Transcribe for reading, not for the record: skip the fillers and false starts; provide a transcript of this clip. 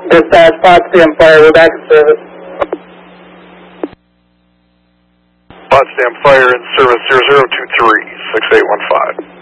Dispatch, Potsdam Fire, we're back in service. Potsdam Fire in service 0023-6815.